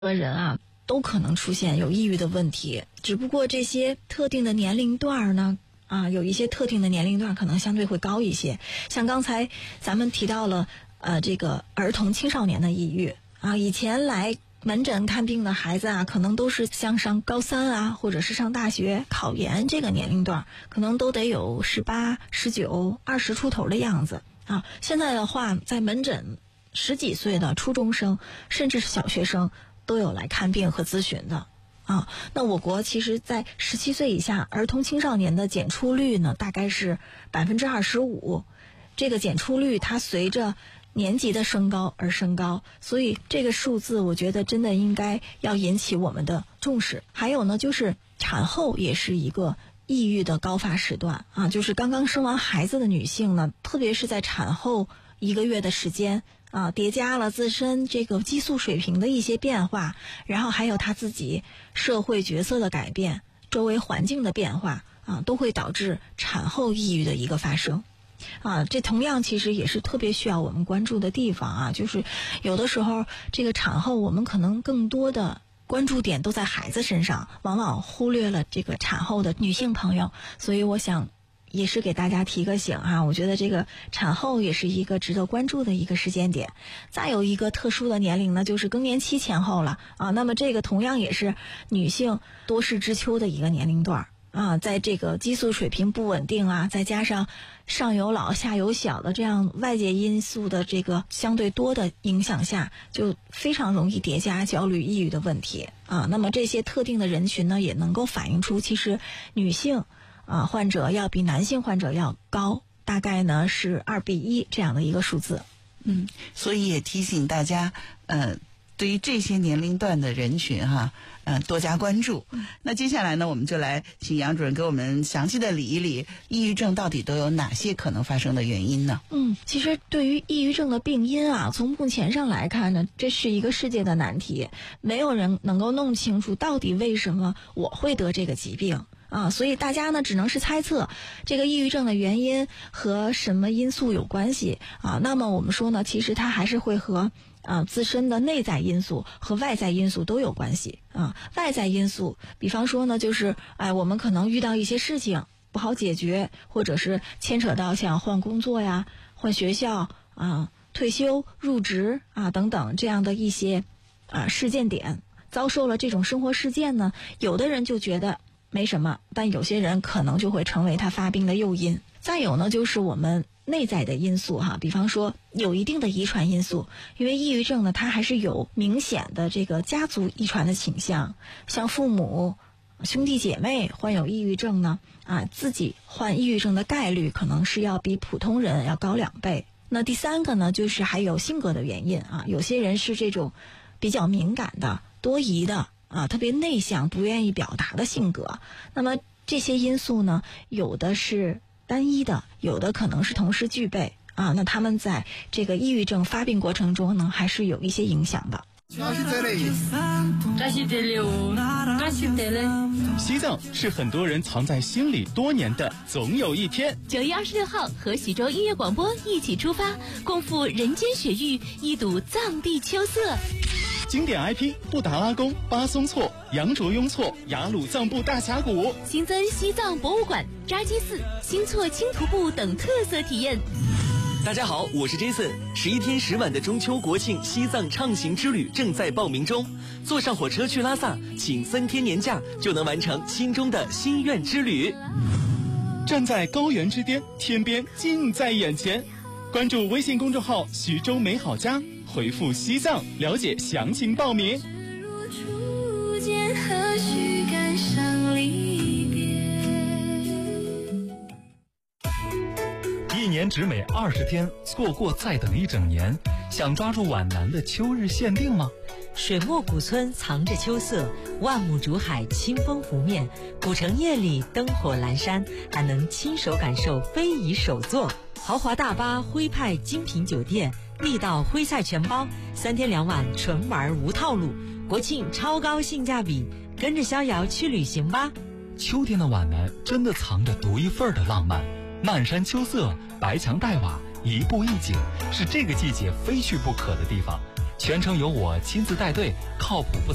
的人啊，都可能出现有抑郁的问题，只不过这些特定的年龄段呢，有一些特定的年龄段可能相对会高一些。像刚才咱们提到了这个儿童青少年的抑郁啊，以前来门诊看病的孩子啊，可能都是像上高3啊，或者是上大学考研这个年龄段，可能都得有18、19、20出头的样子啊。现在的话，在门诊10几岁的初中生，甚至是小学生都有来看病和咨询的啊。那我国其实在17岁以下儿童青少年的检出率呢，大概是25%。这个检出率它随着年级的升高而升高，所以这个数字我觉得真的应该要引起我们的重视。还有呢，就是产后也是一个抑郁的高发时段啊，就是刚刚生完孩子的女性呢，特别是在产后1个月的时间啊，叠加了自身这个激素水平的一些变化，然后还有她自己社会角色的改变，周围环境的变化啊，都会导致产后抑郁的一个发生。这同样其实也是特别需要我们关注的地方啊，就是有的时候这个产后我们可能更多的关注点都在孩子身上，往往忽略了这个产后的女性朋友，所以我想也是给大家提个醒啊，我觉得这个产后也是一个值得关注的一个时间点。再有一个特殊的年龄呢，就是更年期前后了啊，那么这个同样也是女性多事之秋的一个年龄段啊，在这个激素水平不稳定啊，再加上上有老下有小的这样外界因素的这个相对多的影响下，就非常容易叠加焦虑抑郁的问题啊。那么这些特定的人群呢，也能够反映出其实女性患者要比男性患者要高，大概呢是2:1这样的一个数字。 所以也提醒大家对于这些年龄段的人群多加关注。那接下来呢，我们就来请杨主任给我们详细的理一理抑郁症到底都有哪些可能发生的原因呢？ 其实对于抑郁症的病因从目前上来看呢，这是一个世界的难题，没有人能够弄清楚到底为什么我会得这个疾病所以大家呢只能是猜测这个抑郁症的原因和什么因素有关系那么我们说呢，其实它还是会和自身的内在因素和外在因素都有关系外在因素，比方说呢，就是我们可能遇到一些事情不好解决，或者是牵扯到像换工作呀、换学校退休、入职等等这样的一些事件点，遭受了这种生活事件呢，有的人就觉得没什么，但有些人可能就会成为他发病的诱因。再有呢，就是我们内在的因素比方说有一定的遗传因素，因为抑郁症呢，它还是有明显的这个家族遗传的倾向，像父母、兄弟姐妹患有抑郁症呢，自己患抑郁症的概率可能是要比普通人要高2倍。那第三个呢，就是还有性格的原因有些人是这种比较敏感的、多疑的特别内向、不愿意表达的性格。那么这些因素呢，有的是单一的，有的可能是同时具备那他们在这个抑郁症发病过程中呢，还是有一些影响的。 西藏是很多人藏在心里多年的总有一天。 9月26号和徐州音乐广播一起出发，共赴人间雪域，一睹藏地秋色。 经典 IP 布达拉宫、巴松措、羊卓雍措、雅鲁藏布大峡谷， 新增西藏博物馆、扎基寺、新措轻徒步等特色体验。 大家好，我是 Jason。11天10晚的中秋国庆西藏畅行之旅正在报名中，坐上火车去拉萨，请3天年假就能完成心中的心愿之旅。 站在高原之巅，天边近在眼前。关注微信公众号徐州美好家，回复西藏了解详情报名。 一年只美20天，错过再等一整年。想抓住皖南的秋日限定吗？ 水墨古村藏着秋色，万亩竹海清风拂面，古城夜里灯火阑珊，还能亲手感受非遗手作。豪华大巴、徽派精品酒店、地道徽菜全包，3天2晚纯玩无套路，国庆超高性价比，跟着逍遥去旅行吧。 秋天的皖南真的藏着独一份的浪漫，漫山秋色，白墙黛瓦，一步一景，是这个季节非去不可的地方。全程由我亲自带队，靠谱不